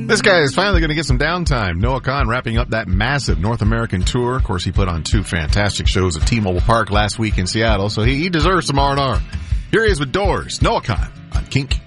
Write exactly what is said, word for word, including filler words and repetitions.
This guy is finally going to get some downtime. Noah Kahan wrapping up that massive North American tour. Of course, he put on two fantastic shows at T-Mobile Park last week in Seattle, so he, he deserves some R and R. Here he is with Doors, Noah Kahan on Kink